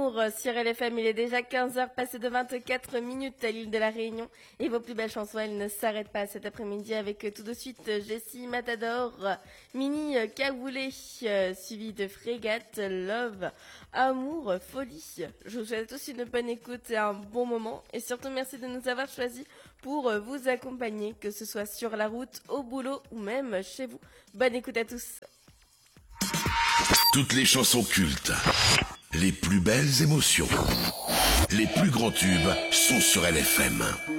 Amour sur LFM. Il est déjà 15h passé de 24 minutes à l'île de la Réunion. Et vos plus belles chansons, elles ne s'arrêtent pas cet après-midi avec tout de suite Jessie Matador, Mini Cagoulé, suivi de Frégate, Love, Amour, Folie. Je vous souhaite tous une bonne écoute et un bon moment. Et surtout, merci de nous avoir choisis pour vous accompagner, que ce soit sur la route, au boulot ou même chez vous. Bonne écoute à tous. Toutes les chansons cultes, les plus belles émotions, les plus grands tubes sont sur LFM.